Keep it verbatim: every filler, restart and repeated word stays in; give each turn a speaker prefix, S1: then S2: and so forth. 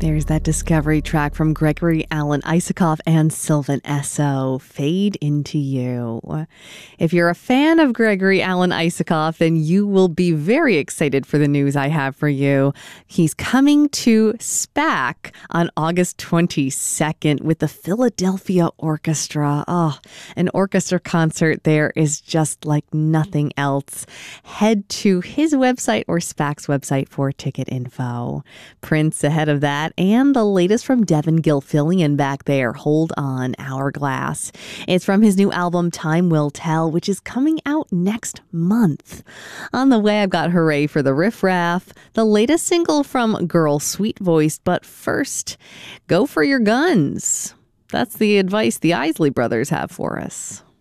S1: There's that discovery track from Gregory Alan Isakov and Sylvan Esso, Fade Into You. If you're a fan of Gregory Alan Isakov, then you will be very excited for the news I have for you. He's coming to SPAC on August twenty-second with the Philadelphia Orchestra. Oh, an orchestra concert there is just like nothing else. Head to his website or SPAC's website for ticket info. Prince ahead of that, and the latest from Devin Gilfillian back there, Hold On, Hourglass. It's from his new album, Time Will Tell, which is coming out next month. On the way, I've got Hooray for the Riff Raff, the latest single from Girl Sweet Voiced, but first, go for your guns. That's the advice the Isley Brothers have for us.